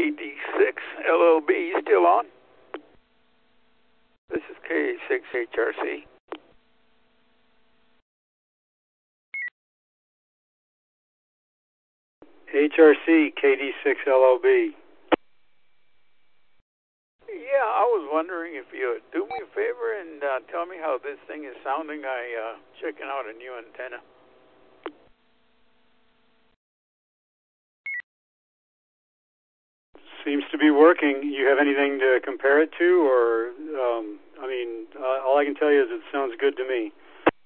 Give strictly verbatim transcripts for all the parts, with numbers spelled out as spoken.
K D six L L B still on? This is K A six H R C. H R C, K D six L L B. Yeah, I was wondering if you'd do me a favor and uh, tell me how this thing is sounding. I uh, checking out a new antenna. Seems to be working. You have anything to compare it to, or um, I mean, uh, all I can tell you is it sounds good to me.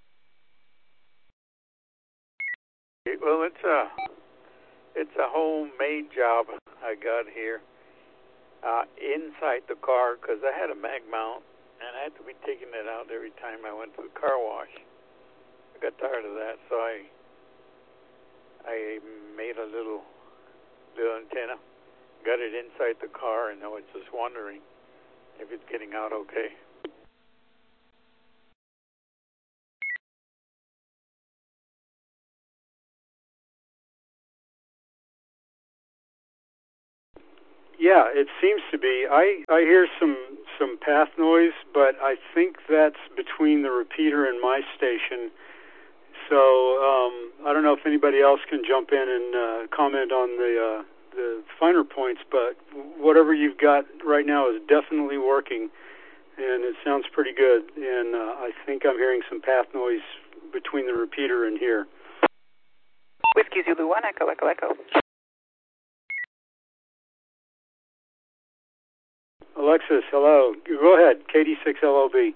Well, it's a it's a homemade job I got here uh, inside the car because I had a mag mount and I had to be taking it out every time I went to the car wash. I got tired of that, so I I made a little little antenna. Got it inside the car, and I was just wondering if it's getting out okay. Yeah, it seems to be. I, I hear some, some path noise, but I think that's between the repeater and my station. So um, I don't know if anybody else can jump in and uh, comment on the uh, the finer points, but whatever you've got right now is definitely working, and it sounds pretty good. And uh, I think I'm hearing some path noise between the repeater and here. Whiskey Zulu one, Echo, Echo, Echo. Alexis, hello. Go ahead, K D six L O B.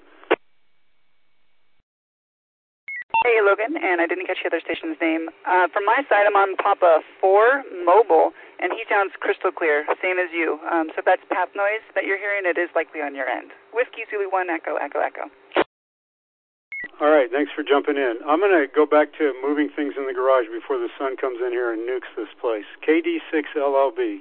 Hey, Logan, and I didn't catch the other station's name. Uh, from my side, I'm on Papa four Mobile, and he sounds crystal clear, same as you. Um, so if that's path noise that you're hearing, it is likely on your end. Whiskey Zulu one, Echo, Echo, Echo. All right, thanks for jumping in. I'm going to go back to moving things in the garage before the sun comes in here and nukes this place. K D six L L B.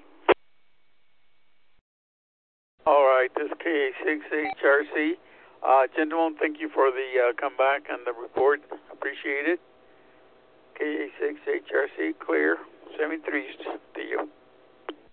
All right, this is K A six H R C. Uh, gentlemen, thank you for the uh, comeback and the report. Appreciate it. K A six H R C, clear. seventy-three to you.